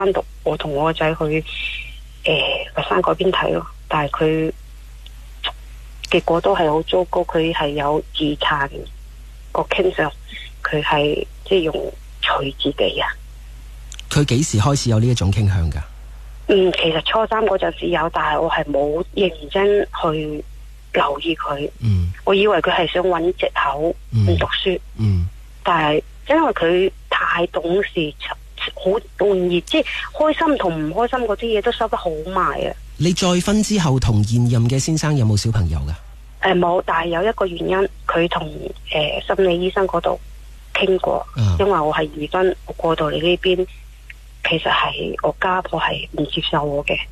單獨我同我個仔去佛山嗰邊睇咯，但係佢結果都係好糟糕，佢係有自殘個傾向，佢係即係用除自己啊。 佢幾時開始有呢一種傾向噶？ 其實初三嗰陣時有，但係我係冇認真去留意佢。我以為佢係想揾藉口唔讀書。但係因為佢太懂事，好容易即係開心同唔開心嗰啲嘢都收得好埋啊。 你再婚之後同現任嘅先生有冇小朋友噶？ 冇，但係有一個原因，佢同心理醫生嗰度傾過，因為我係二婚，我過到嚟呢邊。其實係我家婆係唔接受我嘅，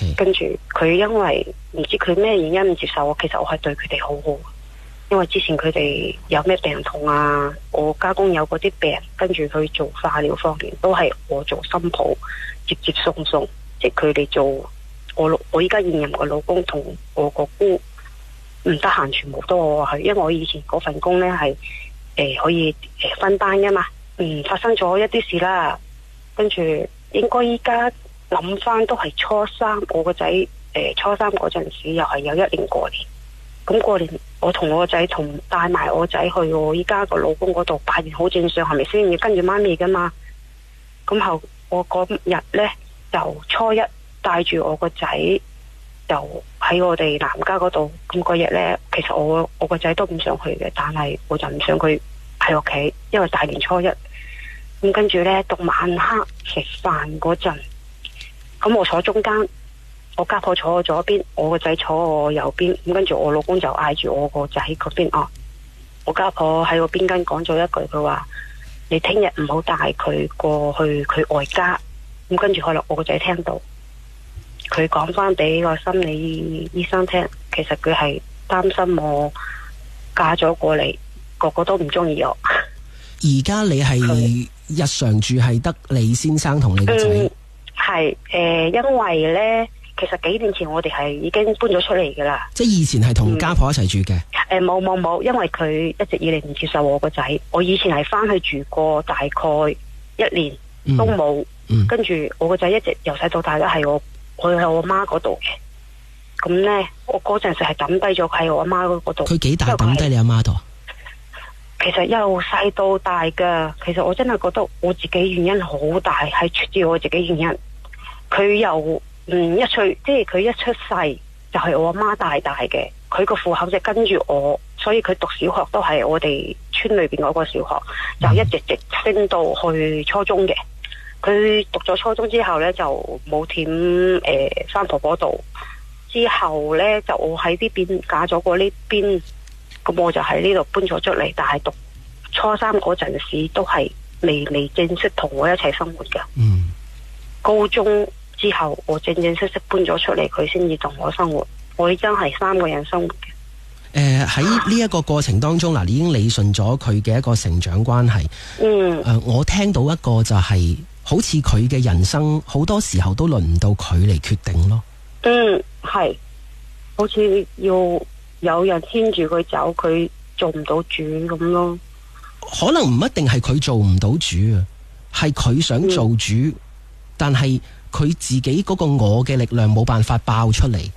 跟住佢因為唔知佢咩原因唔接受我，其實我係對佢哋好好，因為之前佢哋有咩病痛啊，我家公有嗰啲病，跟住去做化療方面都係我做新抱接送，即係佢哋做我依家現任嘅老公同我個姑唔得閒，全部都我去，因為我以前嗰份工呢係可以分班噶嘛，發生咗一啲事啦。跟住應該依家諗翻都係初三，我個仔初三嗰陣時又係有一年過年，咁過年我同我個仔帶埋我仔去我依家個老公嗰度拜年，好正常係咪先？要跟住媽咪噶嘛。咁後我嗰日呢，就初一帶住我個仔就喺我哋男家嗰度，咁嗰日呢，其實我個仔都唔想去嘅，但係我就唔想佢喺屋企，因為大年初一。咁跟住呢，到晚黑食飯嗰陣，咁我坐中間，我家婆坐我左邊，我個仔坐我右邊。咁跟住我老公就嗌住我個仔嗰邊哦。我家婆喺我邊間講咗一句，佢話：你聽日唔好帶佢過去佢外家。咁跟住可能我個仔聽到，佢講翻俾個心理醫生聽，其實佢係擔心我嫁咗過嚟，個個都唔中意我。 而家你係日常住係得李先生同你個仔？ 係因為呢，其實幾年前我哋係已經搬咗出嚟噶啦。即係以前係同家婆一齊住嘅？ 冇，因為佢一直以嚟唔接受我個仔。我以前係翻去住過大概1年都冇。跟住我個仔一直由細到大都係我喺我媽嗰度嘅。咁呢，我嗰陣時係抌低咗佢喺我阿媽嗰度。 佢幾大抌低你阿媽度？ 其實由細到大噶，其實我真係覺得我自己原因好大，係出自我自己原因。佢由一出，即係佢一出世就係我阿媽帶大嘅，佢個戶口就跟住我，所以佢讀小學都係我哋村裏邊嗰個小學，就一直直升到去初中嘅。佢讀咗初中之後呢，就冇填翻婆婆度，之後呢，就我喺呢邊嫁咗過呢邊。咁我就喺呢度搬咗出嚟，但係讀初三嗰陣時都係未正式同我一齊生活噶。高中之後我正式搬咗出嚟，佢先至同我生活。我已經係3個人生活嘅。 喺呢一個過程當中，你已經理順咗佢嘅一個成長關係。我聽到一個就係、好似佢嘅人生好多時候都輪唔到佢嚟決定咯。 係，好似要有人牽住佢走，佢做唔到主咁咯。 可能唔一定係佢做唔到主啊，係佢想做主，但係佢自己嗰個我嘅力量冇辦法爆出嚟。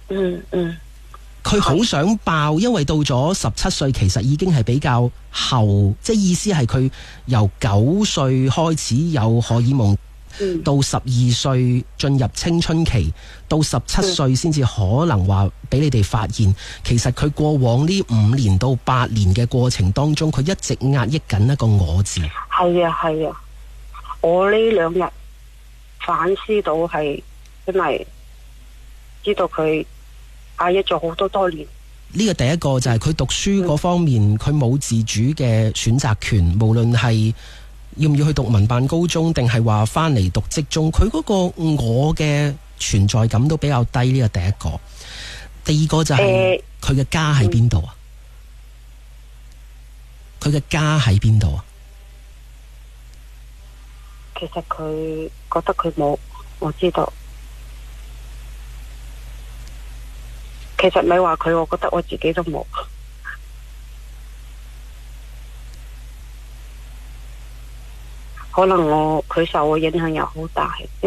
佢好想爆，因為到咗17歲，其實已經係比較後，即係意思係佢由9歲開始有荷爾蒙。到12歲進入青春期，到17歲先至可能話俾你哋發現，其實佢過往呢5年到8年嘅過程當中，佢一直壓抑緊一個我字。 係啊，我呢2日反思到係真係知道佢壓抑咗好多年。 呢個第一個就係佢讀書嗰方面，佢冇自主嘅選擇權，無論係要唔要去讀民辦高中，定係話翻嚟讀職中，佢嗰個我嘅存在感都比較低。呢個第一個。第二個就係佢嘅家喺邊度啊？佢嘅家喺邊度啊？ 其實佢覺得佢冇，我知道。其實咪話佢，我覺得我自己都冇。 可能佢受我影響又好大。